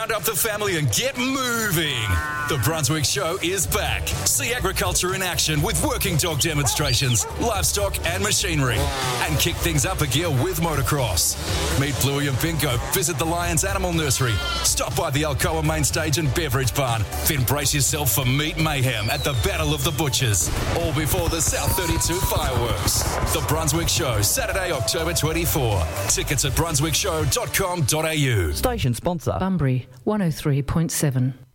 Round up the family and get moving. The Brunswick Show is back. See agriculture in action with working dog demonstrations, livestock and machinery. And kick things up a gear with motocross. Meet Bluey and Pinko, visit the Lions Animal Nursery, stop by the Alcoa Main Stage and Beverage Barn, then brace yourself for meat mayhem at the Battle of the Butchers. All before the South 32 fireworks. The Brunswick Show, Saturday, October 24. Tickets at brunswickshow.com.au. Station sponsor. Bunbury 103.7.